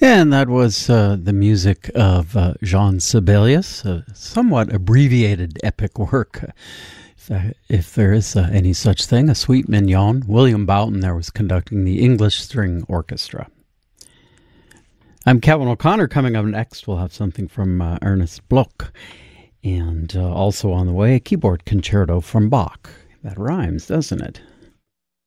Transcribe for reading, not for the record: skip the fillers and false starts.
And that was the music of Jean Sibelius, a somewhat abbreviated epic work, if there is any such thing, a suite mignon. William Boughton there was conducting the English String Orchestra. I'm Kevin O'Connor. Coming up next, we'll have something from Ernest Bloch. And also on the way, a keyboard concerto from Bach. That rhymes, doesn't it?